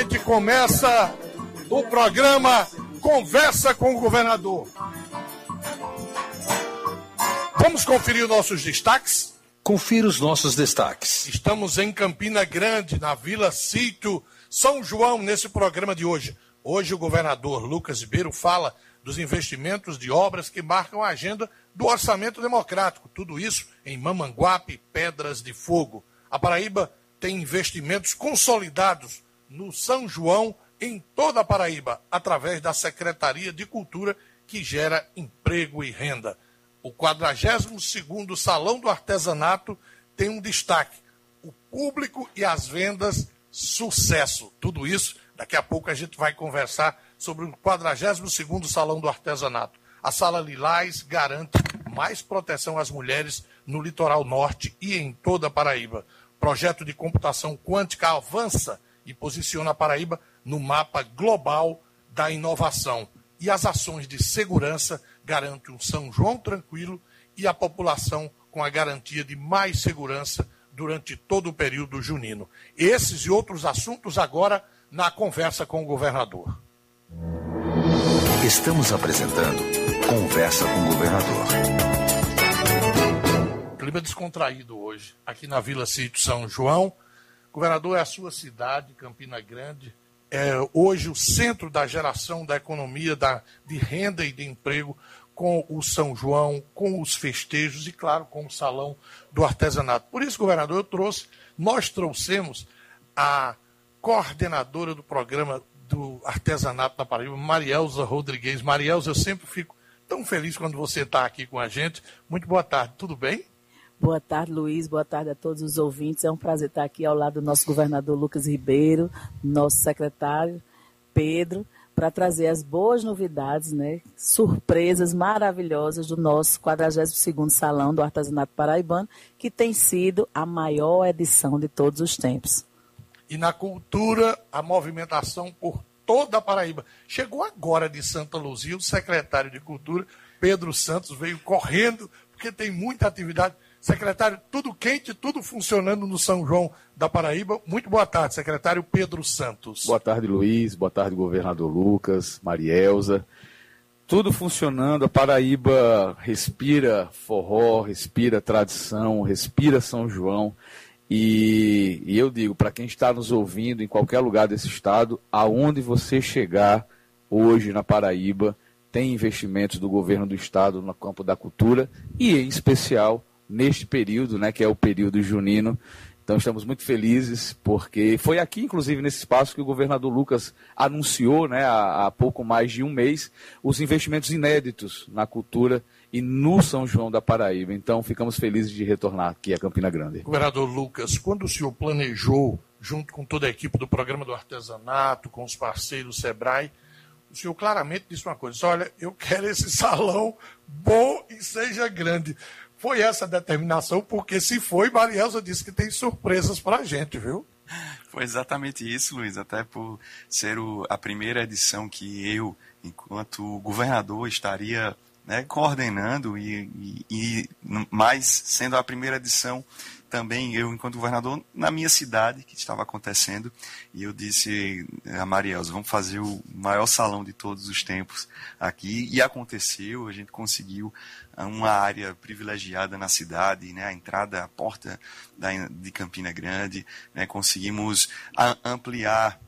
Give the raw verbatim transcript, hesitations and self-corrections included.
A gente começa o programa Conversa com o Governador. Vamos conferir os nossos destaques? Confira os nossos destaques. Estamos em Campina Grande, na Vila Sítio São João, nesse programa de hoje. Hoje o governador Lucas Ribeiro fala dos investimentos de obras que marcam a agenda do orçamento democrático. Tudo isso em Mamanguape, Pedras de Fogo. A Paraíba tem investimentos consolidados no São João, em toda a Paraíba, através da Secretaria de Cultura, que gera emprego e renda. O quadragésimo segundo Salão do Artesanato tem um destaque: o público e as vendas, sucesso. Tudo isso, daqui a pouco a gente vai conversar sobre o quadragésimo segundo Salão do Artesanato. A Sala Lilás garante mais proteção às mulheres no litoral norte e em toda a Paraíba. Projeto de computação quântica avança e posiciona a Paraíba no mapa global da inovação. E as ações de segurança garantem um São João tranquilo e a população com a garantia de mais segurança durante todo o período junino. Esses e outros assuntos agora na conversa com o governador. Estamos apresentando Conversa com o Governador. Clima descontraído hoje, aqui na Vila Sítio São João. Governador, é a sua cidade, Campina Grande, é hoje o centro da geração da economia, da, de renda e de emprego, com o São João, com os festejos e, claro, com o Salão do Artesanato. Por isso, governador, eu trouxe, nós trouxemos a coordenadora do programa do artesanato da Paraíba, Marielza Rodrigues. Marielza, eu sempre fico tão feliz quando você está aqui com a gente. Muito boa tarde, tudo bem? Boa tarde, Luiz. Boa tarde a todos os ouvintes. É um prazer estar aqui ao lado do nosso governador Lucas Ribeiro, nosso secretário Pedro, para trazer as boas novidades, né, surpresas maravilhosas do nosso quadragésimo segundo Salão do Artesanato Paraibano, que tem sido a maior edição de todos os tempos. E na cultura, a movimentação por toda a Paraíba. Chegou agora de Santa Luzia, o secretário de Cultura, Pedro Santos, veio correndo, porque tem muita atividade. Secretário, tudo quente, tudo funcionando no São João da Paraíba. Muito boa tarde, secretário Pedro Santos. Boa tarde, Luiz. Boa tarde, governador Lucas, Marielza. Tudo funcionando, a Paraíba respira forró, respira tradição, respira São João. E, e eu digo, para quem está nos ouvindo em qualquer lugar desse estado, aonde você chegar hoje na Paraíba, tem investimentos do governo do estado no campo da cultura e, em especial, neste período, né, que é o período junino. Então estamos muito felizes, porque foi aqui, inclusive, nesse espaço que o governador Lucas anunciou, né, há, há pouco mais de um mês, os investimentos inéditos na cultura e no São João da Paraíba. Então ficamos felizes de retornar aqui a Campina Grande. Governador Lucas, quando o senhor planejou, junto com toda a equipe do Programa do Artesanato, com os parceiros Sebrae, o senhor claramente disse uma coisa: olha, eu quero esse salão bom e seja grande. Foi essa a determinação, porque se foi, Marielza disse que tem surpresas para a gente, viu? Foi exatamente isso, Luiz, até por ser o, a primeira edição que eu, enquanto governador, estaria, né, coordenando e, e, e mais sendo a primeira edição também eu, enquanto governador, na minha cidade, que estava acontecendo, e eu disse a Marielza, vamos fazer o maior salão de todos os tempos aqui, e aconteceu, a gente conseguiu uma área privilegiada na cidade, né, a entrada, a porta da, de Campina Grande, né, conseguimos a, ampliar